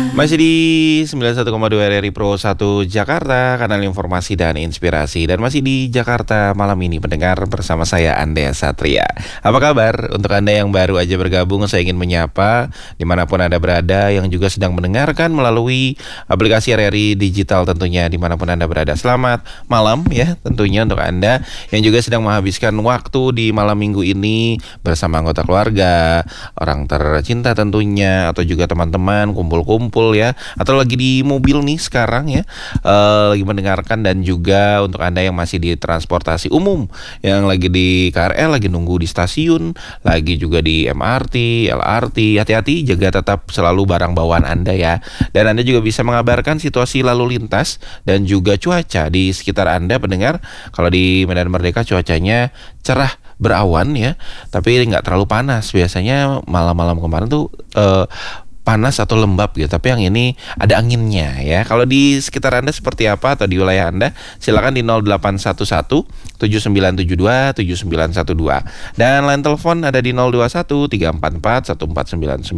Masih di 91,2 RRI Pro 1 Jakarta, kanal informasi dan inspirasi. Dan masih di Jakarta malam ini pendengar bersama saya Andrea Satria. Apa kabar? Untuk Anda yang baru aja bergabung, saya ingin menyapa dimanapun Anda berada, yang juga sedang mendengarkan melalui aplikasi RRI Digital tentunya dimanapun Anda berada. Selamat malam ya tentunya untuk Anda yang juga sedang menghabiskan waktu di malam minggu ini bersama anggota keluarga, orang tercinta tentunya, atau juga teman-teman kumpul-kumpul ya, atau lagi di mobil nih sekarang ya, lagi mendengarkan. Dan juga untuk Anda yang masih di transportasi umum, yang lagi di KRL, lagi nunggu di stasiun, lagi juga di MRT, LRT, hati-hati, jaga tetap selalu barang bawaan Anda ya. Dan Anda juga bisa mengabarkan situasi lalu lintas dan juga cuaca di sekitar Anda pendengar. Kalau di Medan Merdeka cuacanya cerah berawan ya, tapi nggak terlalu panas. Biasanya malam-malam kemarin tuh panas atau lembab gitu, tapi yang ini ada anginnya ya. Kalau di sekitar Anda seperti apa atau di wilayah Anda, silakan di 0811 7972 7912, dan line telepon ada di 021 344 1499.